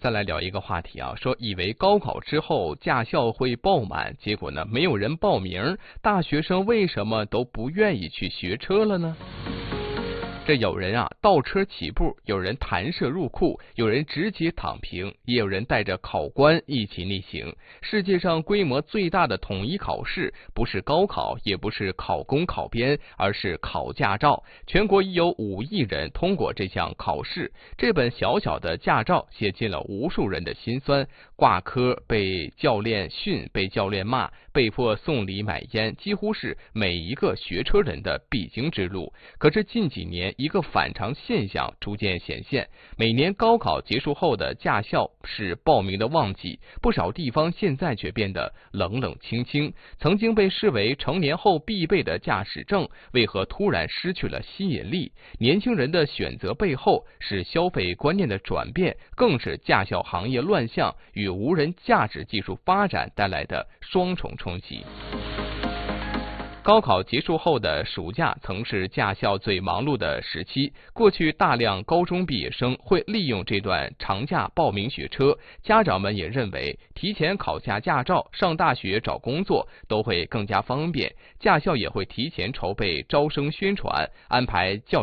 再来聊一个话题啊，说以为高考之后驾校会爆满，结果呢没有人报名，大学生为什么都不愿意去学车了呢？这有人啊倒车起步，有人弹射入库，有人直接躺平，也有人带着考官一起逆行。世界上规模最大的统一考试，不是高考，也不是考公考编，而是考驾照。全国已有5亿人通过这项考试。这本小小的驾照写尽了无数人的辛酸，挂科被教练训，被教练骂，被迫送礼买烟，几乎是每一个学车人的必经之路。可是近几年，一个反常现象逐渐显现，每年高考结束后的驾校是报名的旺季，不少地方现在却变得冷冷清清。曾经被视为成年后必备的驾驶证，为何突然失去了吸引力？年轻人的选择背后是消费观念的转变，更是驾校行业乱象与无人驾驶技术发展带来的双重冲击。高考结束后的暑假曾是驾校最忙碌的时期，过去大量高中毕业生会利用这段长假报名学车，家长们也认为提前考下驾照，上大学找工作都会更加方便，驾校也会提前筹备招生宣传，安排教